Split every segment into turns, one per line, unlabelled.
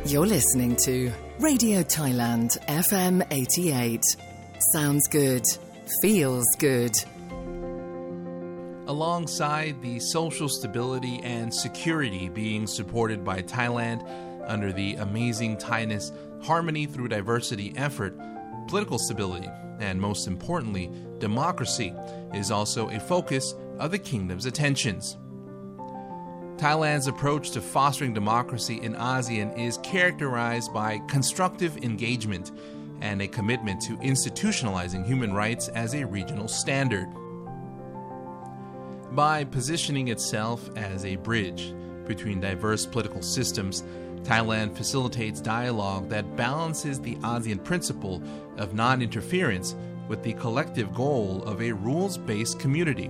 You're listening to Radio Thailand FM 88. Sounds good. Feels good.
Alongside the social stability and security being supported by Thailand under the Amazing Thainess Harmony Through Diversity effort, political stability, and most importantly, democracy, is also a focus of the kingdom's attentions. Thailand's approach to fostering democracy in ASEAN is characterized by constructive engagement and a commitment to institutionalizing human rights as a regional standard. By positioning itself as a bridge between diverse political systems, Thailand facilitates dialogue that balances the ASEAN principle of non-interference with the collective goal of a rules-based community.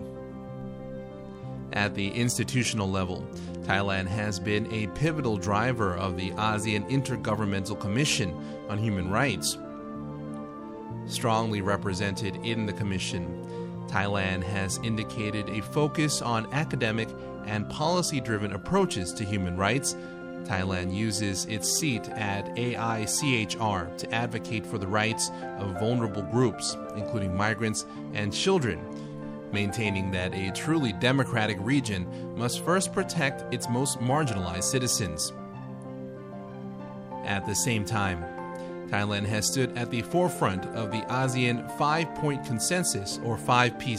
At the institutional level, Thailand has been a pivotal driver of the ASEAN Intergovernmental Commission on Human Rights. Strongly represented in the Commission, Thailand has indicated a focus on academic and policy-driven approaches to human rights. Thailand uses its seat at AICHR to advocate for the rights of vulnerable groups, including migrants and children, maintaining that a truly democratic region must first protect its most marginalized citizens. At the same time, Thailand has stood at the forefront of the ASEAN 5-point consensus, or 5P